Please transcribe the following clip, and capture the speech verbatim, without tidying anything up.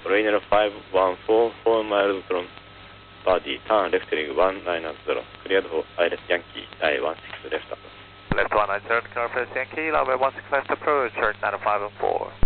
Rainer five one four, four miles from Birdie, turn left heading one nine zero, cleared for I left Yankee, I one six left. Left one nine zero, clear for Yankee, runway one six left approach, turn nine five and four.